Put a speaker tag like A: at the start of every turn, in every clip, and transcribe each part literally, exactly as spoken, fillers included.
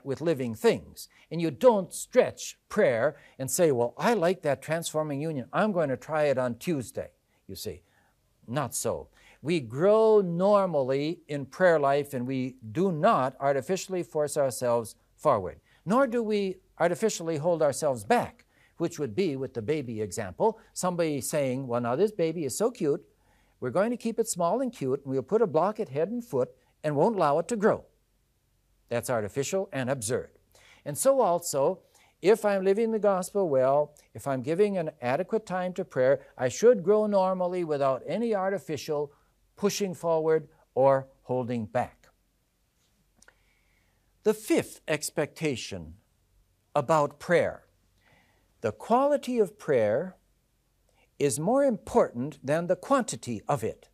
A: with living things. And you don't stretch prayer and say, well, I like that transforming union. I'm going to try it on Tuesday, you see. Not so. We grow normally in prayer life, and we do not artificially force ourselves forward, nor do we artificially hold ourselves back, which would be, with the baby example, somebody saying, well, now this baby is so cute, we're going to keep it small and cute, and we'll put a block at head and foot and won't allow it to grow. That's artificial and absurd. And so also, if I'm living the gospel well, if I'm giving an adequate time to prayer, I should grow normally without any artificial pushing forward or holding back. The fifth expectation about prayer: the quality of prayer is more important than the quantity of it.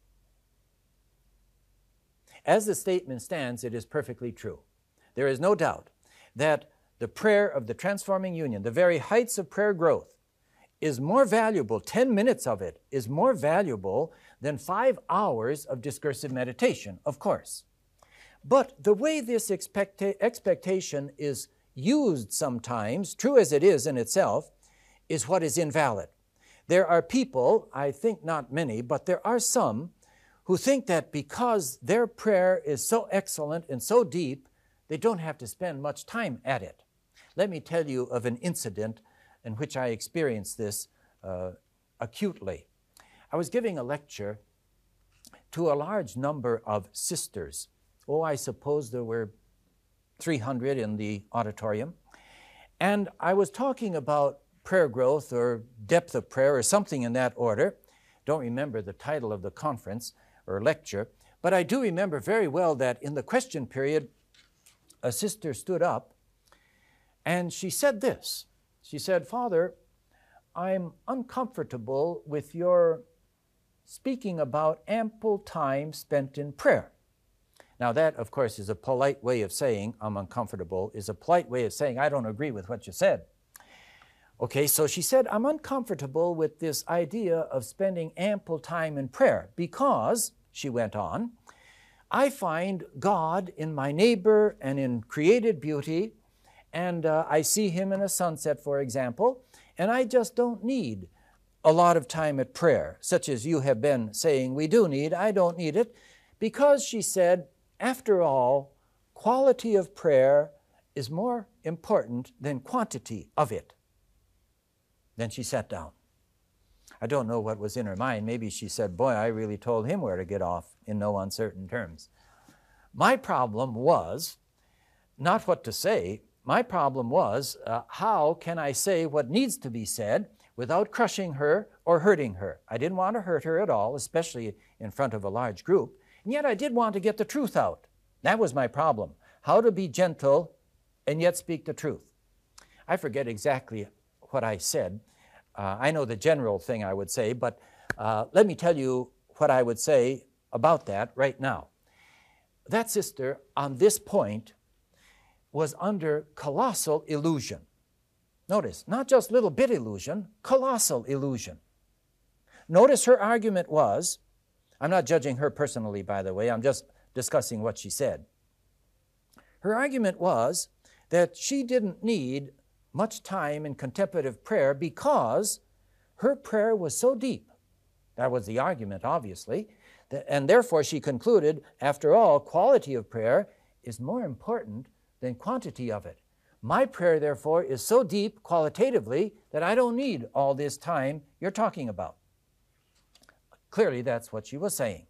A: As the statement stands, it is perfectly true. There is no doubt that the prayer of the transforming union, the very heights of prayer growth, is more valuable, ten minutes of it is more valuable than five hours of discursive meditation, of course. But the way this expecta- expectation is used sometimes, true as it is in itself, is what is invalid. There are people, I think not many, but there are some who think that because their prayer is so excellent and so deep, they don't have to spend much time at it. Let me tell you of an incident in which I experienced this uh, acutely. I was giving a lecture to a large number of sisters. Oh, I suppose there were three hundred in the auditorium. And I was talking about prayer growth or depth of prayer or something in that order. Don't remember the title of the conference or lecture, but I do remember very well that in the question period, a sister stood up and she said this. She said, "Father, I'm uncomfortable with your speaking about ample time spent in prayer." Now that, of course, is a polite way of saying I'm uncomfortable, is a polite way of saying I don't agree with what you said. Okay, so she said, I'm uncomfortable with this idea of spending ample time in prayer because, she went on, I find God in my neighbor and in created beauty, and uh, I see him in a sunset, for example, and I just don't need a lot of time at prayer, such as you have been saying we do need. I don't need it because, she said, after all, quality of prayer is more important than quantity of it. Then she sat down. I don't know what was in her mind. Maybe she said, boy, I really told him where to get off in no uncertain terms. My problem was not what to say. My problem was uh, how can I say what needs to be said without crushing her or hurting her? I didn't want to hurt her at all, especially in front of a large group. And yet I did want to get the truth out. That was my problem. How to be gentle and yet speak the truth. I forget exactly what I said. Uh, I know the general thing I would say, but uh, let me tell you what I would say about that right now. That sister, on this point, was under colossal illusion. Notice, not just little bit illusion, colossal illusion. Notice her argument was, I'm not judging her personally, by the way, I'm just discussing what she said. Her argument was that she didn't need much time in contemplative prayer because her prayer was so deep. That was the argument, obviously. And therefore, she concluded, after all, quality of prayer is more important than quantity of it. My prayer, therefore, is so deep qualitatively that I don't need all this time you're talking about. Clearly, that's what she was saying.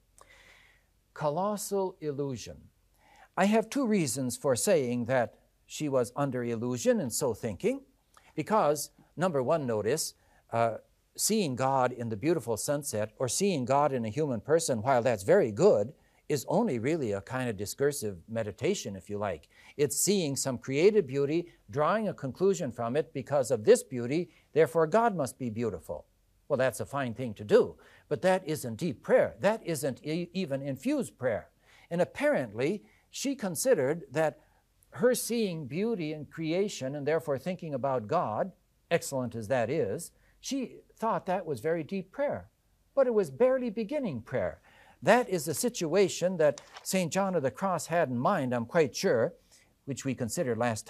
A: Colossal illusion. I have two reasons for saying that she was under illusion and so thinking, because, number one, notice, uh, seeing God in the beautiful sunset or seeing God in a human person, while that's very good, is only really a kind of discursive meditation, if you like. It's seeing some created beauty, drawing a conclusion from it because of this beauty, therefore God must be beautiful. Well, that's a fine thing to do, but that isn't deep prayer. That isn't e- even infused prayer. And apparently, she considered that her seeing beauty in creation and therefore thinking about God, excellent as that is, she thought that was very deep prayer. But it was barely beginning prayer. That is the situation that Saint John of the Cross had in mind, I'm quite sure, which we considered last time.